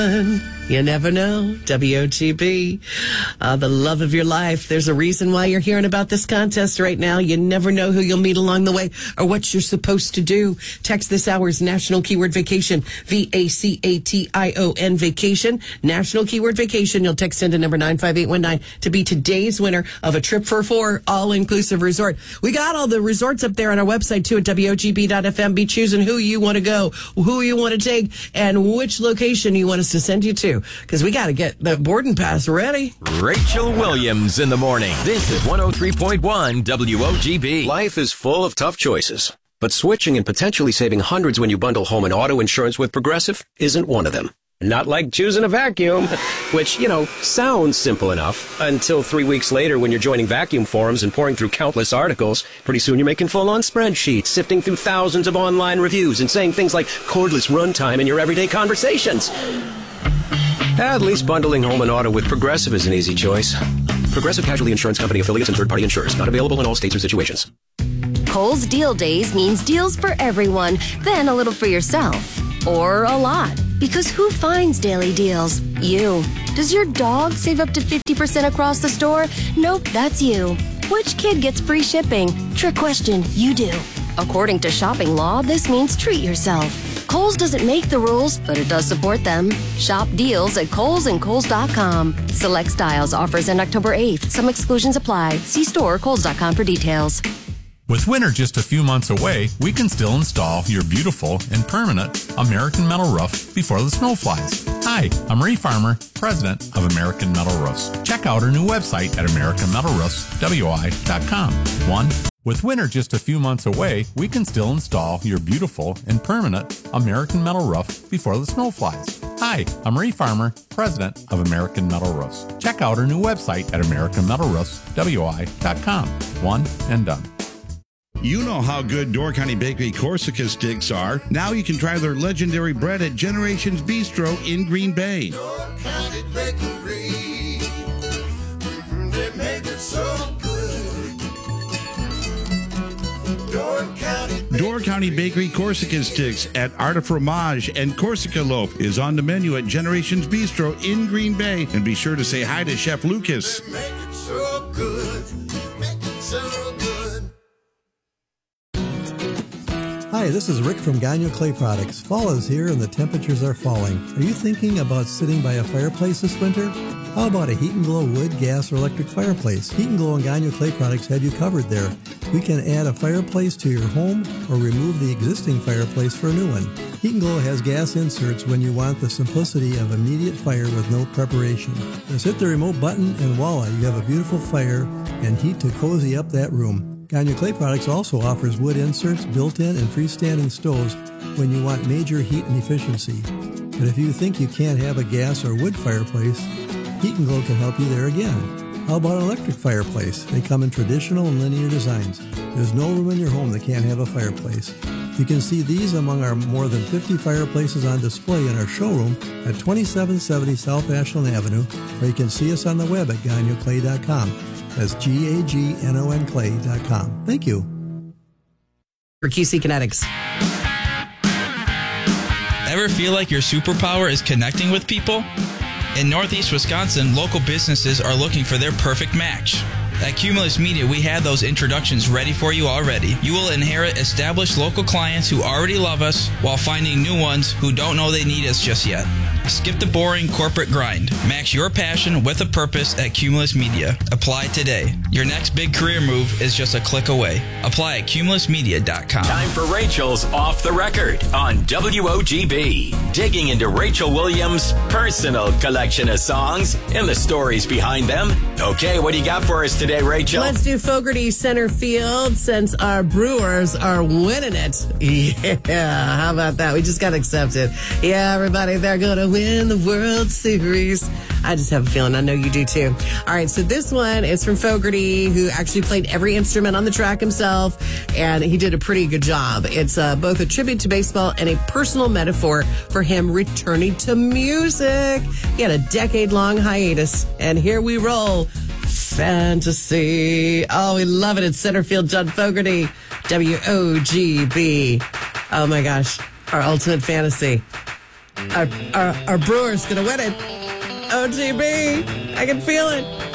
You never know. WOGB, the love of your life. There's a reason why you're hearing about this contest right now. You never know who you'll meet along the way or what you're supposed to do. Text this hour's National Keyword Vacation, VACATION Vacation, National Keyword Vacation. You'll text into number 95819 to be today's winner of a trip for 4 all-inclusive resort. We got all the resorts up there on our website, too, at WOGB.FM. Be choosing who you want to go, who you want to take, and which location you want us to send you to, because we got to get the boarding pass ready. Rachel Williams in the morning. This is 103.1 WOGB. Life is full of tough choices, but switching and potentially saving hundreds when you bundle home and auto insurance with Progressive isn't one of them. Not like choosing a vacuum, which, sounds simple enough until 3 weeks later when you're joining vacuum forums and pouring through countless articles. Pretty soon you're making full-on spreadsheets, sifting through thousands of online reviews and saying things like cordless runtime in your everyday conversations. At least bundling home and auto with Progressive is an easy choice. Progressive Casualty Insurance Company affiliates and third-party insurers. Not available in all states or situations. Kohl's Deal Days means deals for everyone, then a little for yourself. Or a lot. Because who finds daily deals? You. Does your dog save up to 50% across the store? Nope, that's you. Which kid gets free shipping? Trick question, you do. According to shopping law, this means treat yourself. Kohl's doesn't make the rules, but it does support them. Shop deals at Kohl's and Kohl's.com. Select styles, offers end October 8th. Some exclusions apply. See store or Kohl's.com for details. With winter just a few months away, we can still install your beautiful and permanent American Metal Roof before the snow flies. Hi, I'm Marie Farmer, president of American Metal Roofs. Check out our new website at AmericanMetalRoofsWI.com. With winter just a few months away, we can still install your beautiful and permanent American Metal Roof before the snow flies. Hi, I'm Marie Farmer, president of American Metal Roofs. Check out our new website at AmericanMetalRoofsWI.com. One and done. You know how good Door County Bakery Corsica sticks are. Now you can try their legendary bread at Generations Bistro in Green Bay. Door County Bakery, they make it so good. Door County Bakery Corsica sticks at Art of Fromage and Corsica Loaf is on the menu at Generations Bistro in Green Bay. And be sure to say hi to Chef Lucas. They make it so good. Make it so good. Hi, this is Rick from Gagnon Clay Products. Fall is here and the temperatures are falling. Are you thinking about sitting by a fireplace this winter? How about a Heat and Glow wood, gas, or electric fireplace? Heat and Glow and Gagnon Clay Products have you covered there. We can add a fireplace to your home or remove the existing fireplace for a new one. Heat and Glow has gas inserts when you want the simplicity of immediate fire with no preparation. Just hit the remote button and voila, you have a beautiful fire and heat to cozy up that room. Gagnon Clay Products also offers wood inserts, built-in and freestanding stoves when you want major heat and efficiency. But if you think you can't have a gas or wood fireplace, Heat and Glow can help you there again. How about an electric fireplace? They come in traditional and linear designs. There's no room in your home that can't have a fireplace. You can see these among our more than 50 fireplaces on display in our showroom at 2770 South Ashland Avenue, or you can see us on the web at GagnonClay.com. That's GAGNON Clay.com. Thank you. For QC Kinetics. Ever feel like your superpower is connecting with people? In Northeast Wisconsin, local businesses are looking for their perfect match. At Cumulus Media, we have those introductions ready for you already. You will inherit established local clients who already love us while finding new ones who don't know they need us just yet. Skip the boring corporate grind. Match your passion with a purpose at Cumulus Media. Apply today. Your next big career move is just a click away. Apply at cumulusmedia.com. Time for Rachel's Off the Record on WOGB. Digging into Rachel Williams' personal collection of songs and the stories behind them. Okay, what do you got for us today, Rachel? Let's do Fogarty center field since our Brewers are winning it. Yeah, how about that? We just got accepted. Yeah, everybody, they're going to win the World Series. I just have a feeling. I know you do too. All right, so this one is from Fogarty, who actually played every instrument on the track himself, and he did a pretty good job. It's both a tribute to baseball and a personal metaphor for him returning to music. He had a decade-long hiatus, and here we roll. Fantasy. Oh, we love it. It's center field, John Fogarty, WOGB. Oh, my gosh. Our ultimate fantasy. our Brewers going to win it. OGB, I can feel it.